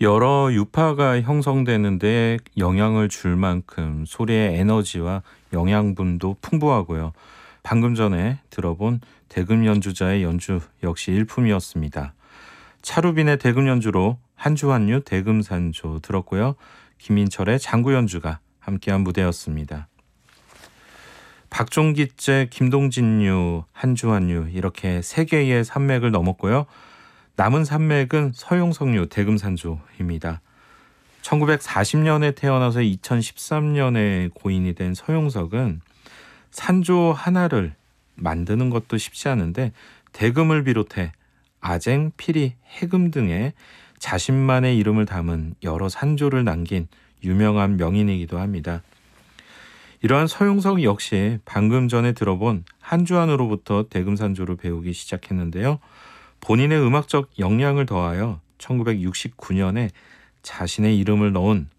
여러 유파가 형성되는데 영향을 줄 만큼 소리의 에너지와 영양분도 풍부하고요. 방금 전에 들어본 대금 연주자의 연주 역시 일품이었습니다. 차루빈의 대금 연주로 한주한류 대금산조 들었고요. 김인철의 장구 연주가 함께한 무대였습니다. 박종기째, 김동진류, 한주한류 이렇게 3개의 산맥을 넘었고요. 남은 산맥은 서용석류 대금산조입니다. 1940년에 태어나서 2013년에 고인이 된 서용석은 산조 하나를 만드는 것도 쉽지 않은데 대금을 비롯해 아쟁, 피리, 해금 등의 자신만의 이름을 담은 여러 산조를 남긴 유명한 명인이기도 합니다. 이러한 서용석 역시 방금 전에 들어본 한주환으로부터 대금산조를 배우기 시작했는데요. 본인의 음악적 역량을 더하여 1969년에 자신의 이름을 넣은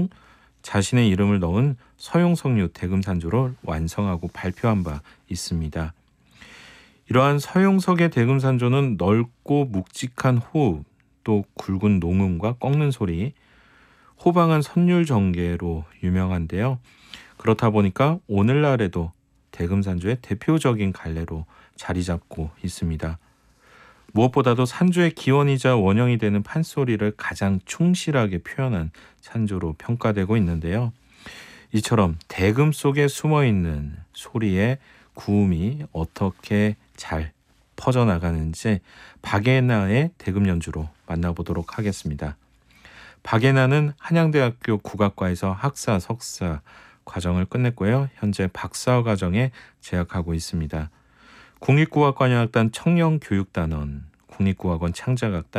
서용석류 대금산조를 완성하고 발표한 바 있습니다. 이러한 서용석의 대금산조는 넓고 묵직한 호흡, 또 굵은 농음과 꺾는 소리, 호방한 선율 전개로 유명한데요. 그렇다 보니까 오늘날에도 대금산조의 대표적인 갈래로 자리 잡고 있습니다. 무엇보다도 산조의 기원이자 원형이 되는 판소리를 가장 충실하게 표현한 산조로 평가되고 있는데요. 이처럼 대금 속에 숨어있는 소리의 구음이 어떻게 잘 퍼져나가는지 박예나의 대금 연주로 만나보도록 하겠습니다. 박예나는 한양대학교 국악과에서 학사, 석사 과정을 끝냈고요. 현재 박사 과정에 재학하고 있습니다. 국립국악관현악단 청년교육단원, 국립국악원 창작악단,